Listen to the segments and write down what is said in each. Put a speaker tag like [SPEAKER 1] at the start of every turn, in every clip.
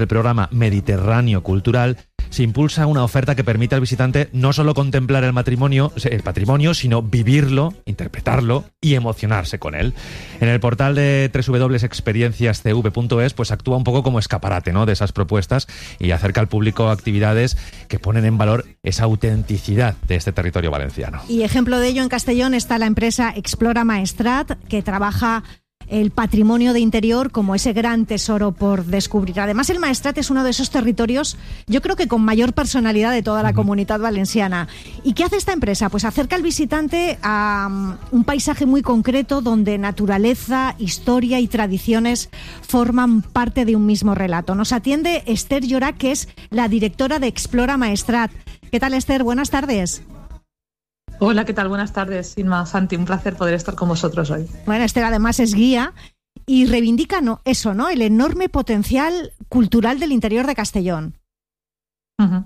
[SPEAKER 1] del programa Mediterráneo Cultural se impulsa una oferta que permite al visitante no solo contemplar el patrimonio, sino vivirlo, interpretarlo y emocionarse con él. En el portal de www.experienciascv.es pues actúa un poco como escaparate, ¿no?, de esas propuestas y acerca al público actividades que ponen en valor esa autenticidad de este territorio valenciano.
[SPEAKER 2] Y ejemplo de ello en Castellón está la empresa Explora Maestrat, que trabaja el patrimonio de interior como ese gran tesoro por descubrir. Además, el Maestrat es uno de esos territorios, yo creo que con mayor personalidad de toda la comunidad valenciana. ¿Y qué hace esta empresa? Pues acerca al visitante a un paisaje muy concreto donde naturaleza, historia y tradiciones forman parte de un mismo relato. Nos atiende Esther Llorach, que es la directora de Explora Maestrat. ¿Qué tal, Esther? Buenas tardes.
[SPEAKER 3] Hola, ¿qué tal? Buenas tardes, Inma, Santi, un placer poder estar con vosotros hoy.
[SPEAKER 2] Bueno, Esther además es guía y reivindica eso, ¿no?, el enorme potencial cultural del interior de Castellón.
[SPEAKER 3] Uh-huh.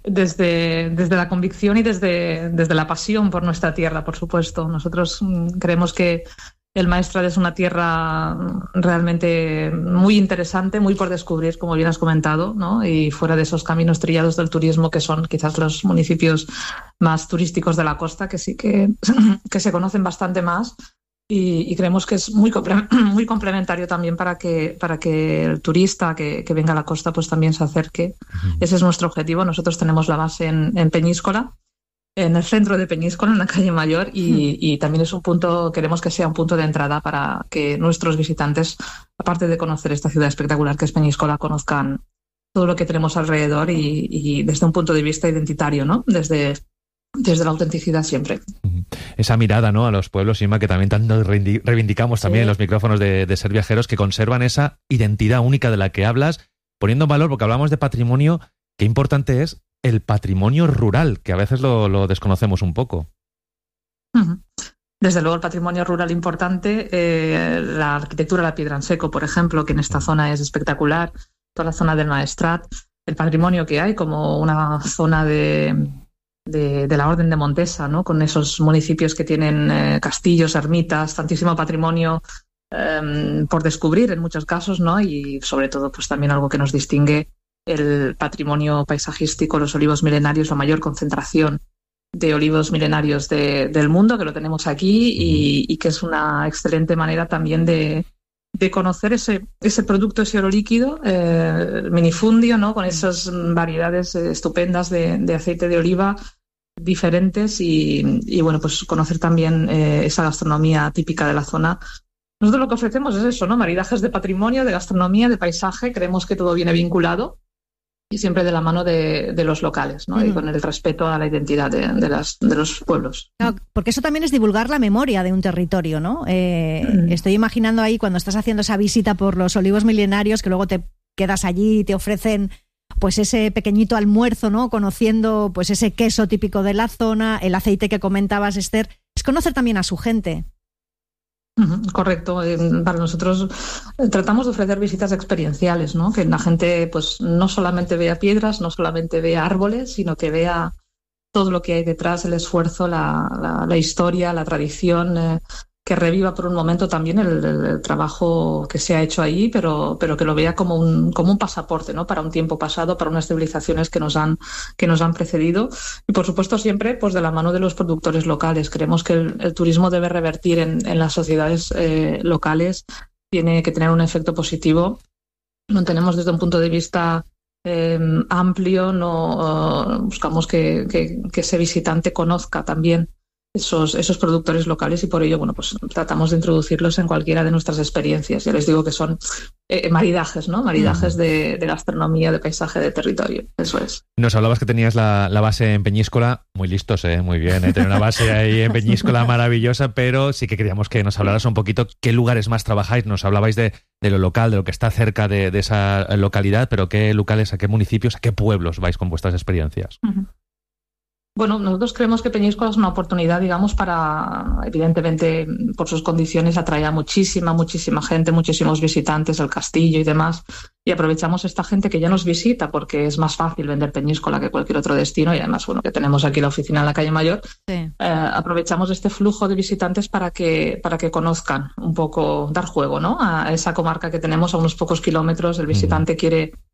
[SPEAKER 3] Desde la convicción y desde la pasión por nuestra tierra, por supuesto. Nosotros creemos que el Maestrat es una tierra realmente muy interesante, muy por descubrir, como bien has comentado, ¿no? Y fuera de esos caminos trillados del turismo, que son quizás los municipios más turísticos de la costa, que sí que se conocen bastante más. Y creemos que es muy complementario también para que el turista que venga a la costa pues también se acerque. Ese es nuestro objetivo. Nosotros tenemos la base en Peñíscola, en el centro de Peñíscola, en la calle Mayor, y también es queremos que sea un punto de entrada para que nuestros visitantes, aparte de conocer esta ciudad espectacular que es Peñíscola, conozcan todo lo que tenemos alrededor y desde un punto de vista identitario, ¿no? Desde la autenticidad siempre.
[SPEAKER 1] Esa mirada, ¿no?, a los pueblos, Inma, que también tanto reivindicamos también en los micrófonos de Ser Viajeros, que conservan esa identidad única de la que hablas, poniendo en valor, porque hablamos de patrimonio, qué importante es el patrimonio rural, que a veces lo desconocemos un poco.
[SPEAKER 3] Uh-huh. Desde luego el patrimonio rural importante, la arquitectura de la piedra en seco, por ejemplo, que en esta zona es espectacular, toda la zona del Maestrat, el patrimonio que hay como una zona de la Orden de Montesa, ¿no?, con esos municipios que tienen castillos, ermitas, tantísimo patrimonio por descubrir en muchos casos, ¿no? Y sobre todo pues también algo que nos distingue, el patrimonio paisajístico, los olivos milenarios, la mayor concentración de olivos milenarios del mundo, que lo tenemos aquí y que es una excelente manera también de conocer ese producto, ese oro líquido, el minifundio, ¿no?, con esas variedades estupendas de aceite de oliva diferentes y bueno, pues conocer también esa gastronomía típica de la zona. Nosotros lo que ofrecemos es eso, ¿no?, maridajes de patrimonio, de gastronomía, de paisaje. Creemos que todo viene vinculado y siempre de la mano de los locales, ¿no? Y con el respeto a la identidad de los pueblos.
[SPEAKER 2] Claro, porque eso también es divulgar la memoria de un territorio, ¿no? Estoy imaginando ahí cuando estás haciendo esa visita por los olivos milenarios, que luego te quedas allí y te ofrecen pues ese pequeñito almuerzo, ¿no?, conociendo pues ese queso típico de la zona, el aceite que comentabas, Esther. Es conocer también a su gente.
[SPEAKER 3] Correcto. Para nosotros tratamos de ofrecer visitas experienciales, ¿no?, que la gente pues no solamente vea piedras, no solamente vea árboles, sino que vea todo lo que hay detrás, el esfuerzo, la historia, la tradición, que reviva por un momento también el trabajo que se ha hecho ahí, pero que lo vea como un pasaporte, ¿no?, para un tiempo pasado, para unas civilizaciones que nos han precedido. Y por supuesto siempre pues de la mano de los productores locales. Creemos que el turismo debe revertir en las sociedades locales, tiene que tener un efecto positivo. Lo tenemos desde un punto de vista amplio, no buscamos que ese visitante conozca también esos productores locales y por ello, bueno, pues tratamos de introducirlos en cualquiera de nuestras experiencias. Ya les digo que son maridajes, ¿no? Maridajes de gastronomía, de paisaje, de territorio. Eso es.
[SPEAKER 1] Nos hablabas que tenías la base en Peñíscola. Muy listos, muy bien, tener una base ahí en Peñíscola maravillosa, pero sí que queríamos que nos hablaras un poquito qué lugares más trabajáis. Nos hablabais de lo local, de lo que está cerca de esa localidad, pero qué locales, a qué municipios, a qué pueblos vais con vuestras experiencias.
[SPEAKER 3] Uh-huh. Bueno, nosotros creemos que Peñíscola es una oportunidad, digamos, para, evidentemente, por sus condiciones, atrae a muchísima gente, muchísimos visitantes, el castillo y demás, y aprovechamos esta gente que ya nos visita porque es más fácil vender Peñíscola que cualquier otro destino y además, bueno, que tenemos aquí la oficina en la calle Mayor. Sí. Aprovechamos este flujo de visitantes para que conozcan un poco, dar juego, ¿no?, a esa comarca que tenemos a unos pocos kilómetros. El visitante quiere